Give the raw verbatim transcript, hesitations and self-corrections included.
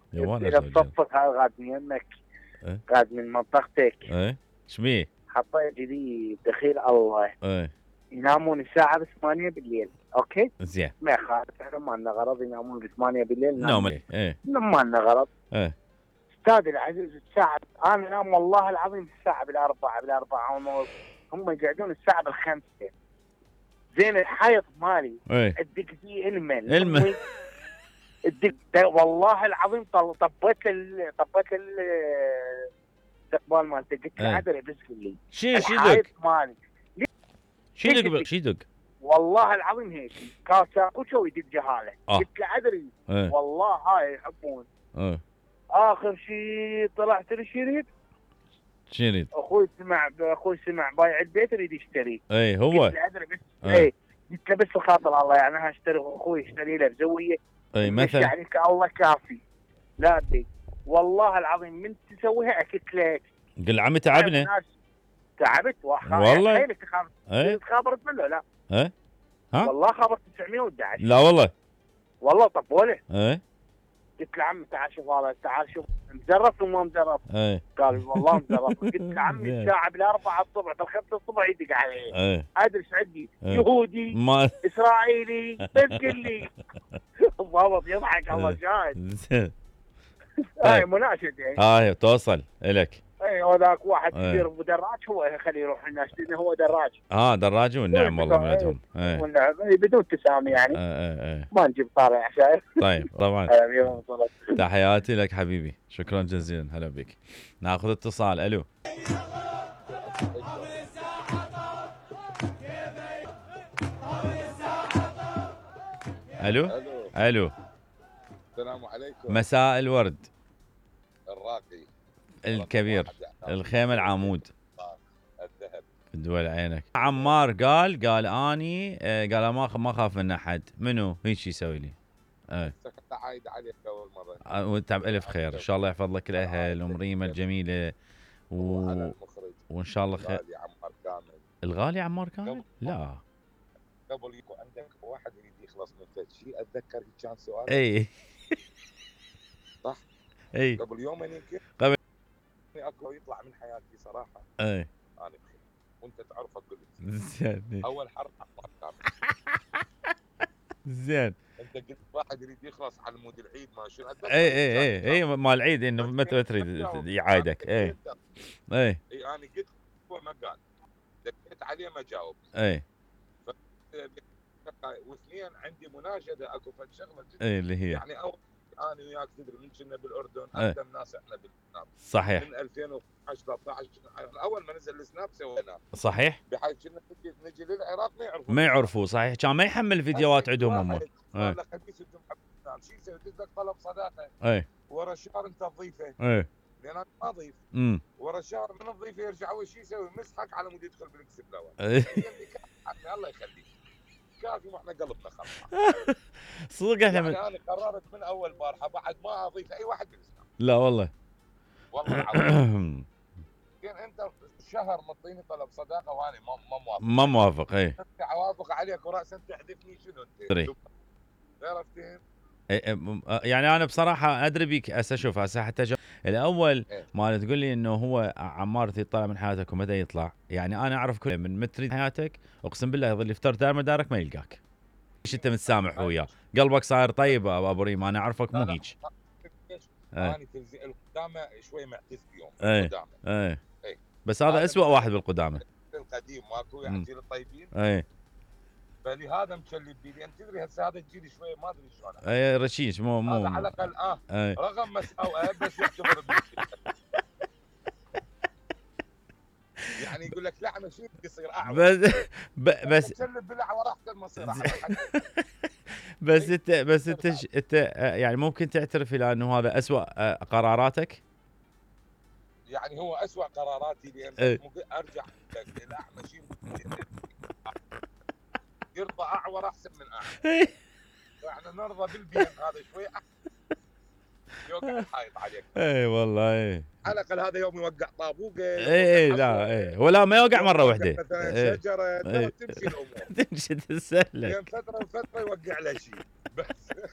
يا ونس اذا رجال. بصفق هذا غاد من يمك، إيه. غاد من منطقتك، ايه شميه؟ حطيت لي دخيل الله، ايه ينامون الساعة ثمانية بالليل، اوكي؟ زين. ما يخالف، احنا ما لنا غرض ينامون ثمانية بالليل، نوم. نام ايه ما لنا غرض. ايه استاذ العزيز الساعة، انا انام والله العظيم الساعة بالاربعة بالاربعة ونص، هم يقعدون الساعة بالخمسة. زين الحيط مالي ايه ادق فيه المن الم امي، ادق والله العظيم، طل- طبيت ال طبيت ال الاستقبال مالته، قلت له ايه عدل بس لي شي شي الحايط دق مالي، شي ليش دق يدق؟ شي دق والله العظيم هيك كان ساقوشه ويدق جهاله. اه قلت له ادري ايه والله هاي يحبون. ايه اخر شيء طلعت الشريط، شي يريد؟ اخوي سمع اخوي سمع بايع البيت يريد يشتري. ايه هو قلت له ادري بس ايه ايه، قلت له بس بخاطر الله يعني انا اشتري، اخوي يشتري له بزويه ايه مش مثلا. يعني الله كافي. لا ادري والله العظيم من تسويها اكلت لك. قل عمي تعبنا. ناس تعبت والله. تخيل تخابرت ايه تخابرت منه. لا ايه ها والله خابرت تسعمية وأحد عشر. لا والله. والله طبوله. ايه قلت له عمي تعال شوف هذا، تعال شوف مزرف وما مزرف. ايه قال والله مزرف. قلت له عمي زين. الساعه بالاربعه الصبح بالخمسه الصبح يدق علي. ايه ادري ايش عندي؟ إيه. يهودي ما اسرائيلي تقول لي ضابط يضحك الله شاهد. زين. هاي طيب مناشد يعني. هاي توصل الك. اي هذاك واحد إيه. كبير بدراج هو خليه يروح الناس لانه هو دراج. اه دراجون نعم والله من عندهم. ايه والنعم بدون تسامي يعني. ايه ايه ايه. ما نجيب طارع شايف. طيب طبعا حبيبي تحياتي لك حبيبي، شكرا جزيلا، هلا بك. ناخذ اتصال. الو الو الو الو السلام عليكم. مساء الورد الراقي الكبير، الخيمه العمود الذهب. دول عينك. عمار قال قال اني آه، قال ما ما اخاف من احد. منو هيك يسوي لي؟ ايه كنت عايد عليك اول مره. آه، وانت بالف خير ان شاء الله، يحفظ لك الاهل ومريمه الجميله و... وعلى المخرج وان شاء الله خير. غالي عمار كامل. الغالي عمار كامل؟ لا قبل يكون عندك واحد يريد يخلص من فد شيء، اتذكر كان سؤال اي صح؟ اي قبل يومين يمكن قبل اكو يطلع من حياتي صراحه اي انا بخير وانت تعرف اقول لك زين اول حرب عمار كامل. زين. انت قلت واحد يريد يخلص على مود العيد ما شنو اتذكر. اي اي اي اي مال العيد انه متى تريد يعايدك. اي اي اي انا قلت هو ما قال، دقيت عليه ما جاوب. اي واثنين عندي مناشده اكو فد شغله اي اللي هي يعني اول انا وياك تدري من كنا بالاردن ايه. اقدم ناس احنا بالسناب صحيح من ألفين واثناشر ثلاثة عشر اول ما نزل السناب سويناه صحيح. بحيث كنا نجي نجي للعراق ما يعرفون ما يعرفوا صحيح، كان ما يحمل فيديوهات عندهم هم. واحد ايه صار له خميس الجمعه بالسناب شو يسوي؟ يدز لك طلب صداقه اي ورا الشهر انت تضيفه اي لان انا ما اضيف امم ورا الشهر من تضيفه يرجع اول شيء يسوي مسحك على مود يدخل بالاكسبلور. إيه. هي اللي كافي الله يخليك كافي واحنا قلبنا خلاص. صدق احنا من... يعني انا قررت من اول بارحه بعد ما اضيف اي واحد بالاسلام لا والله والله العظيم. يمكن انت شهر مطيني طلب صداقه وانا ما ما موافق ما موافق. اي انت اوافق عليك وراسا تحذفني شنو انت؟ أدري. عرفتين؟ إيه، م- يعني انا بصراحه ادري بيك هسه شوف هسه حتى جو... الاول إيه. ما تقول لي انه هو عمار يطلع من حياتك ومتى يطلع، يعني انا اعرف كل من متري حياتك اقسم بالله يظل يفتر دار مدارك ما يلقاك. ليش انت متسامح وياه؟ قلبك صاير طيب ابو ريم، انا اعرفك مو هيك. ليش؟ ايه انا تلزيق القدامى شوي معتز بيوم ايه القدامى ايه إيه. بس هذا هذا اسوأ مثل- واحد بالقدامى. القديم ماكو مم. يعني الجيل الطيبين ايه فلهذا مشلب بي لان تدري هسه هذا الجيل شوي ما ادري شلون ايه رشيش مو مو هذا على الاقل اه ايه رغم مساوئه بس يعتبر ابن يعني يقول لك لا انا شو يصير اعور بس ب- بس تشلب بالاعور احسن ما يصير اعور. بس انت بس انت ش- انت آه، يعني ممكن تعترف الى انه هذا اسوأ آه، قراراتك؟ يعني هو اسوء قراراتي لان إيه. ممكن ارجع لك الاعمى شيء يرضى اعور احسن من اعمى. يعني نرضى بالبين هذا شوي احسن يوقع الحائط عليك. اي والله اي على الاقل هذا يوم يوقع طابوقه اي اي لا اي ولا ما يوقع مره واحده. مثلا إيه. شجره إيه. ترى تمشي الامور تمشي تسهلك. بين فتره وفتره يوقع له شيء بس